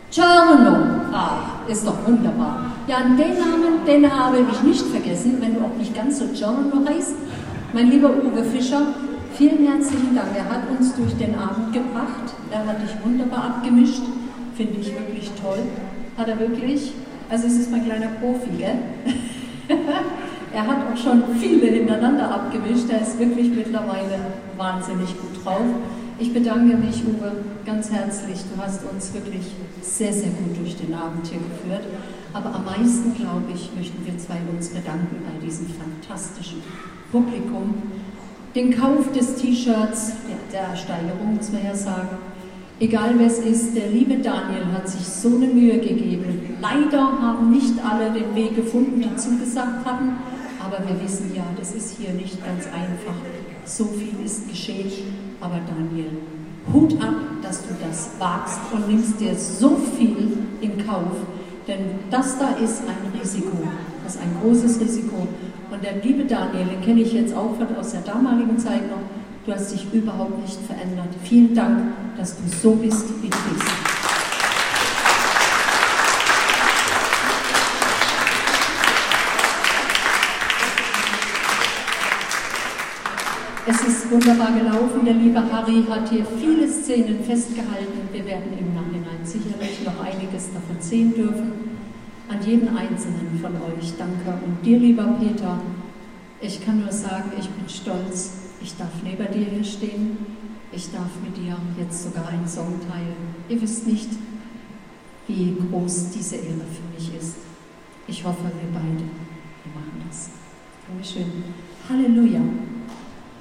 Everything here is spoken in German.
Giorno. Ist doch wunderbar. Ja, den Namen, den habe ich nicht vergessen, wenn du auch nicht ganz so Giorno heißt. Mein lieber Uwe Fischer, vielen herzlichen Dank. Er hat uns durch den Abend gebracht. Er hat dich wunderbar abgemischt. Finde ich wirklich toll. Hat er wirklich. Also es ist mein kleiner Profi, gell? Er hat auch schon viele hintereinander abgemischt. Er ist wirklich mittlerweile wahnsinnig gut drauf. Ich bedanke mich, Uwe, ganz herzlich. Du hast uns wirklich sehr, sehr gut durch den Abend hier geführt. Aber am meisten, glaube ich, möchten wir zwei uns bedanken bei diesem fantastischen Publikum. Den Kauf des T-Shirts, der Steigerung, muss man ja sagen. Egal wer es ist, der liebe Daniel hat sich so eine Mühe gegeben. Leider haben nicht alle den Weg gefunden, die zugesagt hatten. Aber wir wissen ja, das ist hier nicht ganz einfach. So viel ist geschehen. Aber Daniel, Hut ab, dass du das wagst und nimmst dir so viel in Kauf. Denn das da ist ein Risiko. Das ist ein großes Risiko. Und der liebe Daniel, den kenne ich jetzt auch aus der damaligen Zeit noch. Du hast dich überhaupt nicht verändert. Vielen Dank, dass du so bist, wie du bist. Es ist wunderbar gelaufen. Der liebe Harry hat hier viele Szenen festgehalten. Wir werden im Nachhinein sicherlich noch einiges davon sehen dürfen. An jeden Einzelnen von euch danke. Und dir, lieber Peter, ich kann nur sagen, ich bin stolz. Ich darf neben dir hier stehen. Ich darf mit dir jetzt sogar einen Song teilen. Ihr wisst nicht, wie groß diese Ehre für mich ist. Ich hoffe, wir beide, wir machen das. Dankeschön. Halleluja.